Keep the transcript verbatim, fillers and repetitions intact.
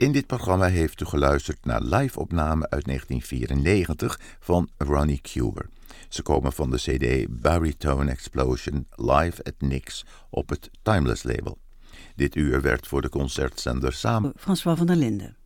In dit programma heeft u geluisterd naar live-opname uit negentien vierennegentig van Ronnie Cuber. Ze komen van de cd Baritone Explosion Live at Nick's op het Timeless label. Dit uur werd voor de concertzender samen François van der Linden.